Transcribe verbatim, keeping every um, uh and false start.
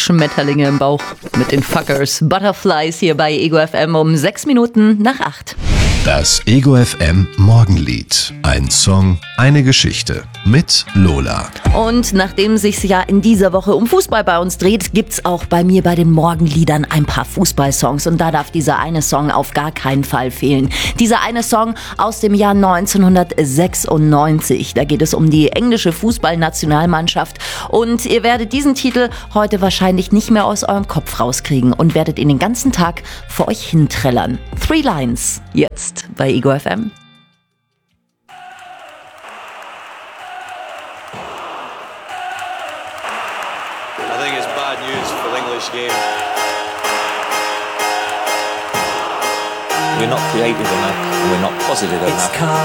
Schmetterlinge im Bauch mit den Fuckers. Butterflies hier bei Ego F M um sechs Minuten nach acht. Das Ego F M Morgenlied. Ein Song, eine Geschichte mit Lola. Und nachdem sich's ja in dieser Woche um Fußball bei uns dreht, gibt's auch bei mir bei den Morgenliedern ein paar Fußballsongs. Und da darf dieser eine Song auf gar keinen Fall fehlen. Dieser eine Song aus dem Jahr neunzehnhundertsechsundneunzig. Da geht es um die englische Fußballnationalmannschaft. Und ihr werdet diesen Titel heute wahrscheinlich nicht mehr aus eurem Kopf rauskriegen und werdet ihn den ganzen Tag vor euch hinträllern. Three Lines. Jetzt bei Ego F M. I think it's bad news for the English game. We're not creative enough, we're not positive enough.